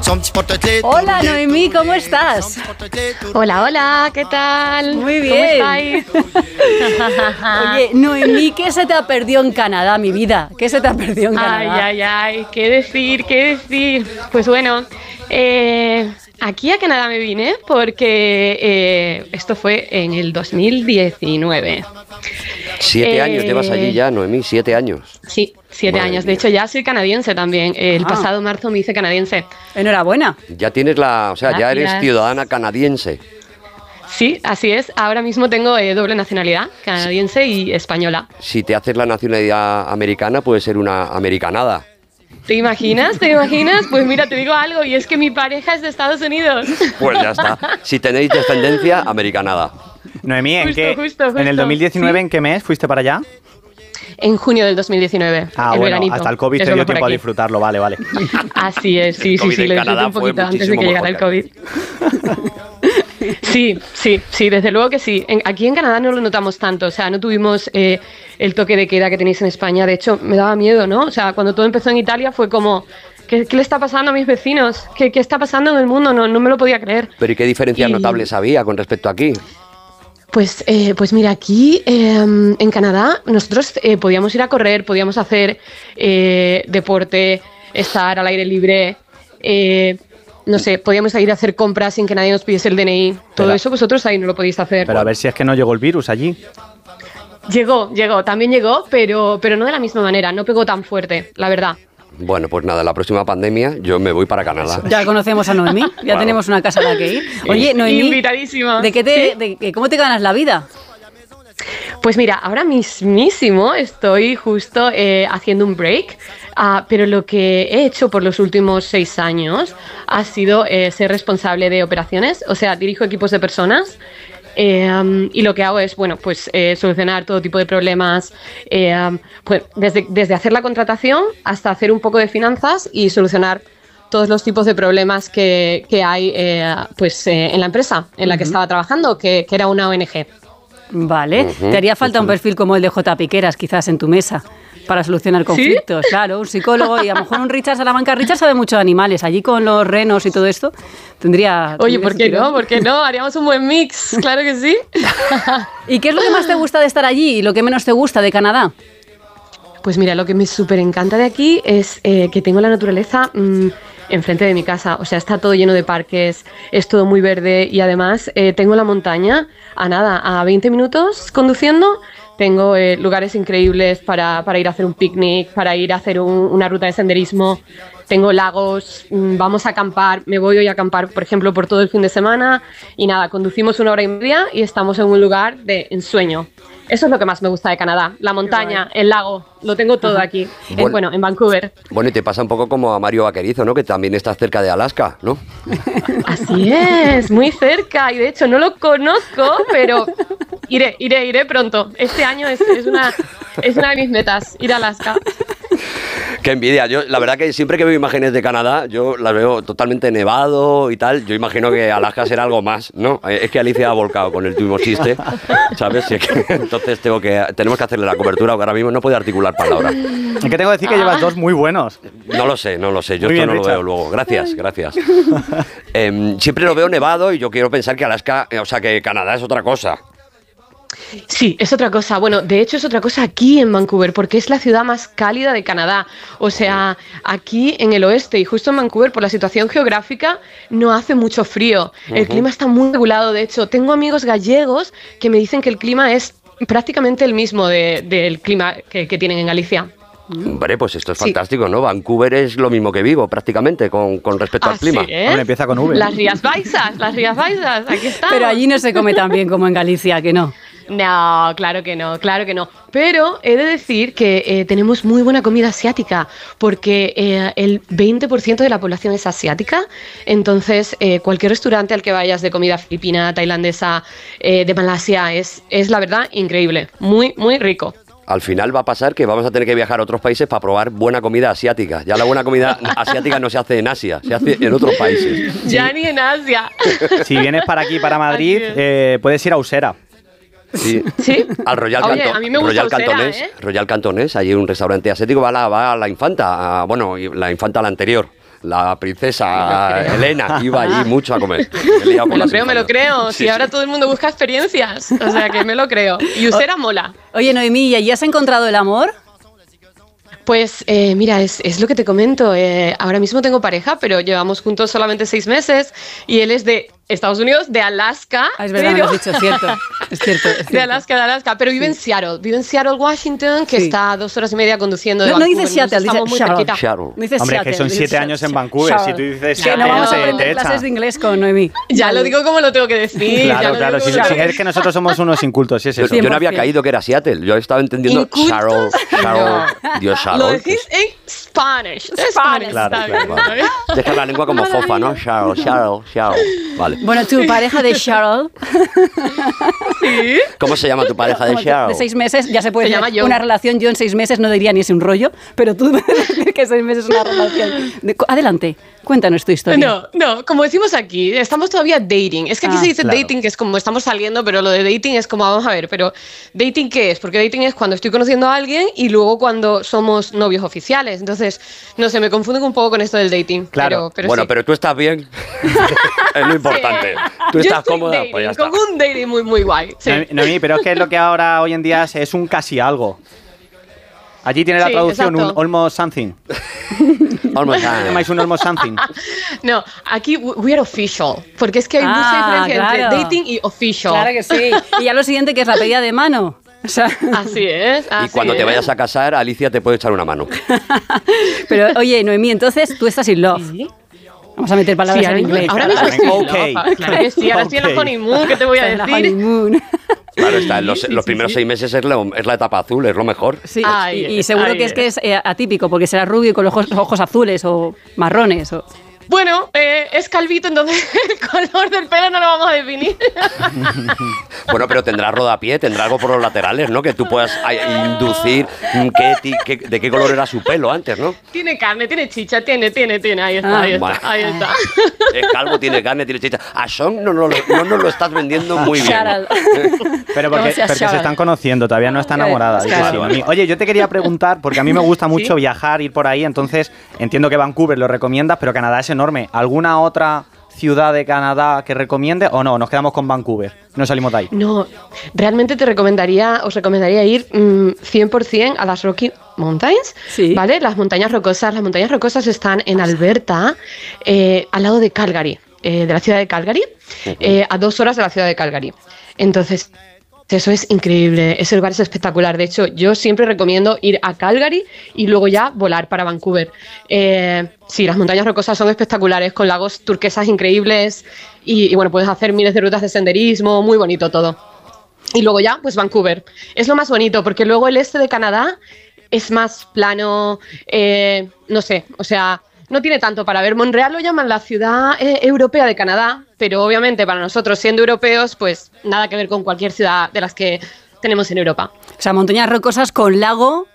Hola Noemí, ¿cómo estás? Hola, hola, ¿qué tal? Muy bien. ¿Cómo estáis? Oye, Noemí, ¿qué se te ha perdido en Canadá, mi vida? ¿Qué se te ha perdido en Canadá? Ay, ¿qué decir? Pues bueno, aquí a Canadá me vine porque esto fue en el 2019. 7 años llevas allí ya, Noemí, 7 años. Sí, 7 Madre años. mía. De hecho, ya soy canadiense también. El pasado marzo me hice canadiense. Enhorabuena. Ya tienes ya eres Gracias. ciudadana canadiense. Sí, así es. Ahora mismo tengo doble nacionalidad, canadiense y española. Si te haces la nacionalidad americana, puede ser una americanada. ¿Te imaginas? Pues mira, te digo algo, y es que mi pareja es de Estados Unidos. Pues ya está. Si tenéis descendencia, americanada. Noemí, Justo. ¿en el 2019 ¿Sí? en qué mes fuiste para allá? En junio del 2019, el Bueno, veranito. hasta el COVID Es te lo dio mejor tiempo a aquí. disfrutarlo, vale. El Así es, sí, COVID lo en disfruté Canadá un fue poquito antes de muchísimo que llegara el mejor COVID. Sí, desde luego que sí. Aquí en Canadá no lo notamos tanto, o sea, no tuvimos el toque de queda que tenéis en España. De hecho, me daba miedo, ¿no? O sea, cuando todo empezó en Italia fue como, ¿qué le está pasando a mis vecinos? ¿Qué está pasando en el mundo? No me lo podía creer. Pero ¿y qué diferencias Y- notables había con respecto a aquí? Pues mira, aquí en Canadá nosotros podíamos ir a correr, podíamos hacer deporte, estar al aire libre, no sé, podíamos ir a hacer compras sin que nadie nos pidiese el DNI. Todo Pero- eso vosotros ahí no lo podéis hacer. Pero a ver si es que no llegó el virus allí. También llegó, pero no de la misma manera, no pegó tan fuerte, la verdad. Bueno, pues nada, la próxima pandemia yo me voy para Canadá. Ya conocemos a Noemí, ya Claro. tenemos una casa a la que ir. Oye, Noemí, Invitadísima. ¿cómo te ganas la vida? Pues mira, ahora mismísimo estoy justo haciendo un break, pero lo que he hecho por los últimos 6 años ha sido ser responsable de operaciones, o sea, dirijo equipos de personas. Y lo que hago es, bueno, pues solucionar todo tipo de problemas, pues desde hacer la contratación hasta hacer un poco de finanzas y solucionar todos los tipos de problemas que hay en la empresa en la que estaba trabajando, que era una ONG. Vale, te haría falta un perfil como el de J. Piqueras, quizás en tu mesa, para solucionar conflictos. Claro, un psicólogo y a lo mejor un Richard Salamanca. Richard sabe mucho de animales, allí con los renos y todo esto, tendría Oye, ¿por qué sentido. no? ¿Por qué no? Haríamos un buen mix, claro que sí. ¿Y qué es lo que más te gusta de estar allí y lo que menos te gusta de Canadá? Pues mira, lo que me súper encanta de aquí es que tengo la naturaleza enfrente de mi casa. O sea, está todo lleno de parques, es todo muy verde y además tengo la montaña a 20 minutos conduciendo. Tengo lugares increíbles para ir a hacer un picnic, para ir a hacer una ruta de senderismo. Tengo lagos, vamos a acampar. Me voy hoy a acampar, por ejemplo, por todo el fin de semana. Y nada, conducimos 1 hora y media y estamos en un lugar de ensueño. Eso es lo que más me gusta de Canadá. La montaña, el lago, lo tengo todo aquí. Bueno. En Vancouver. Bueno, y te pasa un poco como a Mario Vaquerizo, ¿no? Que también estás cerca de Alaska, ¿no? Así es, muy cerca. Y de hecho no lo conozco, pero iré pronto. Este año es una de mis metas, ir a Alaska. Qué envidia. Yo, la verdad que siempre que veo imágenes de Canadá, yo las veo totalmente nevado y tal. Yo imagino que Alaska será algo más, ¿no? Es que Alicia ha volcado con el tubo chiste, ¿sabes? Si es que, entonces tenemos que hacerle la cobertura, porque ahora mismo no puede articular palabras. Es que tengo que decir que llevas 2 muy buenos. No lo sé. Yo Muy esto bien, no lo Richard. veo luego. Gracias. Siempre lo veo nevado y yo quiero pensar que Alaska, que Canadá es otra cosa. Sí, es otra cosa. Bueno, de hecho es otra cosa aquí en Vancouver, porque es la ciudad más cálida de Canadá. O sea, aquí en el oeste y justo en Vancouver, por la situación geográfica, no hace mucho frío. El clima está muy regulado. De hecho, tengo amigos gallegos que me dicen que el clima es prácticamente el mismo del clima que tienen en Galicia. Hombre, pues esto es Sí. fantástico, ¿no? Vancouver es lo mismo que Vigo, prácticamente, con respecto al clima. Así es. Hombre, empieza con V. Las Rías Baixas, aquí están. Pero allí no se come tan bien como en Galicia, que no. No, claro que no. Pero he de decir que tenemos muy buena comida asiática, porque el 20% de la población es asiática. Entonces, cualquier restaurante al que vayas de comida filipina, tailandesa, de Malasia, es la verdad increíble. Muy, muy rico. Al final va a pasar que vamos a tener que viajar a otros países para probar buena comida asiática. Ya la buena comida asiática no se hace en Asia, se hace en otros países. Ya ni en Asia. Si vienes para aquí, para Madrid, Así puedes ir a Usera. Sí. ¿Sí? Al Royal, Oye, a mí me gusta Royal Usera, Cantonés, ¿eh? Royal Cantonés, allí un restaurante asiático, va la infanta, la infanta la anterior, la princesa Elena, iba allí mucho a comer. Me lo creo. Si ahora todo el mundo busca experiencias. O sea, que me lo creo. Y Usera mola. Oye, Noemí, ¿y allí has encontrado el amor? Pues mira, es lo que te comento. Ahora mismo tengo pareja, pero llevamos juntos solamente 6 meses y él es de Estados Unidos, de Alaska. Es verdad, me lo has dicho, es cierto. Es cierto. De Alaska, pero vive en Seattle. Vive en Seattle, Washington, que está a 2 horas y media conduciendo de Vancouver. No dices Seattle, dices Seattle. Hombre, que son 7 años en Vancouver. Si tú dices que no vamos a aprender te echa. clases de inglés con Noemí. Ya lo digo como lo tengo que decir. Claro. Si es que nosotros somos unos incultos, sí es eso. Yo no había caído que era Seattle. Yo estaba entendiendo Seattle. Dios, Seattle. Lo decís en Spanish. Claro. Deja la lengua como fofa, ¿no? Seattle. Vale. Bueno, tu pareja de Cheryl. ¿Sí? ¿Cómo se llama tu pareja de Cheryl? De 6 meses, ya se puede llama decir John. una relación. Yo en 6 meses no diría ni es un rollo, pero tú puedes decir que 6 meses es una relación. Adelante, cuéntanos tu historia. No, como decimos aquí, estamos todavía dating. Es que aquí se dice dating, que es como estamos saliendo, pero lo de dating es como, vamos a ver, pero ¿dating qué es? Porque dating es cuando estoy conociendo a alguien y luego cuando somos novios oficiales. Entonces, no sé, me confundo un poco con esto del dating. Claro. Pero Bueno, sí. pero tú estás bien. Es lo importante. Tú Yo estás estoy cómoda, dating, pues ya está. con un dating muy guay. Sí. Noemí, pero es que lo que ahora hoy en día es un casi algo. Allí tiene la Sí, traducción exacto. un almost something. Almost done. ¿Llamáis un almost something? No, aquí we are official, porque es que hay mucha diferencia entre dating y official. Claro que sí. Y ya lo siguiente, que es la pedida de mano. O sea, Así es. Y cuando te vayas a casar, Alicia te puede echar una mano. pero oye, Noemí, entonces tú estás in love. Sí. Vamos a meter palabras en inglés. Ahora mismo estoy Ok. loca. Claro que sí, ahora estoy en la Ok. honeymoon, ¿qué te voy a En la decir? honeymoon. Claro, está, los primeros 6 meses es la etapa azul, es lo mejor. Sí, Ahí y es, seguro ahí que es atípico, porque será rubio y con los ojos azules o marrones. Bueno, es calvito, entonces el color del pelo no lo vamos a definir. Bueno, pero tendrá rodapié, tendrá algo por los laterales, ¿no? Que tú puedas inducir de qué color era su pelo antes, ¿no? Tiene carne, tiene chicha, tiene, ahí está, ahí Vale. está, ahí está. Es calvo, tiene carne, tiene chicha. A Sean no nos lo estás vendiendo muy bien. Cheryl. Pero ¿Cómo porque se llama? se están conociendo, todavía no está enamorada. Claro. dice Noemí. Oye, yo te quería preguntar, porque a mí me gusta mucho viajar, ir por ahí, entonces entiendo que Vancouver lo recomiendas, pero Canadá es enorme. ¿Alguna otra ciudad de Canadá que recomiende o no? Nos quedamos con Vancouver, no salimos de ahí. No, realmente os recomendaría ir 100% a las Rocky Mountains, Sí. ¿vale? Las montañas rocosas están en Alberta, al lado de Calgary, de la ciudad de Calgary, a 2 horas de la ciudad de Calgary. Entonces, eso es increíble, ese lugar es espectacular. De hecho, yo siempre recomiendo ir a Calgary y luego ya volar para Vancouver. Sí, las montañas rocosas son espectaculares, con lagos turquesas increíbles y bueno, puedes hacer miles de rutas de senderismo, muy bonito todo. Y luego ya, pues Vancouver. Es lo más bonito, porque luego el este de Canadá es más plano, no sé, o sea, no tiene tanto para ver. Montreal lo llaman la ciudad europea de Canadá, pero obviamente para nosotros, siendo europeos, pues nada que ver con cualquier ciudad de las que tenemos en Europa. O sea, montañas rocosas con lago